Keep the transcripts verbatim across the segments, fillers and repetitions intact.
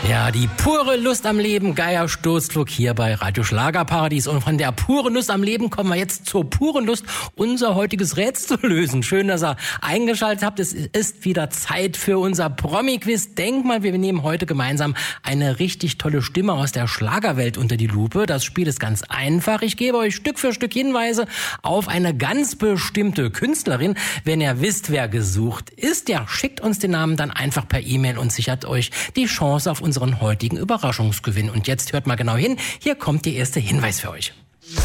Ja, die pure Lust am Leben, Geier Sturzflug hier bei Radio Schlagerparadies. Und von der puren Lust am Leben kommen wir jetzt zur puren Lust, unser heutiges Rätsel zu lösen. Schön, dass ihr eingeschaltet habt. Es ist wieder Zeit für unser Promi-Quiz. Denk mal, wir nehmen heute gemeinsam eine richtig tolle Stimme aus der Schlagerwelt unter die Lupe. Das Spiel ist ganz einfach. Ich gebe euch Stück für Stück Hinweise auf eine ganz bestimmte Künstlerin. Wenn ihr wisst, wer gesucht ist, ja, schickt uns den Namen dann einfach per E-Mail und sichert euch die Chance auf unseren heutigen Überraschungsgewinn. Und jetzt hört mal genau hin. Hier kommt der erste Hinweis für euch.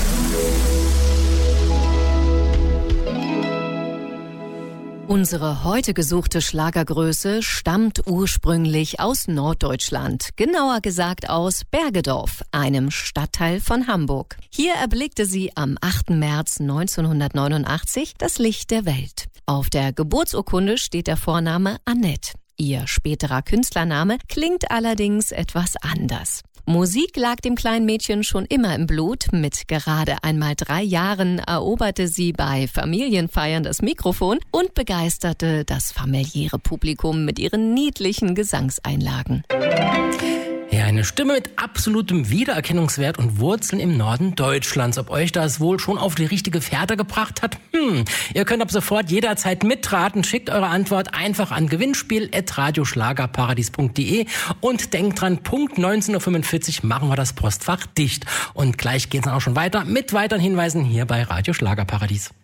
Unsere heute gesuchte Schlagergröße stammt ursprünglich aus Norddeutschland, genauer gesagt aus Bergedorf, einem Stadtteil von Hamburg. Hier erblickte sie am achten März neunzehnhundertneunundachtzig das Licht der Welt. Auf der Geburtsurkunde steht der Vorname Annette. Ihr späterer Künstlername klingt allerdings etwas anders. Musik lag dem kleinen Mädchen schon immer im Blut. Mit gerade einmal drei Jahren eroberte sie bei Familienfeiern das Mikrofon und begeisterte das familiäre Publikum mit ihren niedlichen Gesangseinlagen. Ja, eine Stimme mit absolutem Wiedererkennungswert und Wurzeln im Norden Deutschlands. Ob euch das wohl schon auf die richtige Fährte gebracht hat? Hm, ihr könnt ab sofort jederzeit mitraten. Schickt eure Antwort einfach an gewinnspiel at radioschlagerparadies punkt de und denkt dran, Punkt neunzehn Uhr fünfundvierzig machen wir das Postfach dicht. Und gleich geht's dann auch schon weiter mit weiteren Hinweisen hier bei Radio Schlagerparadies.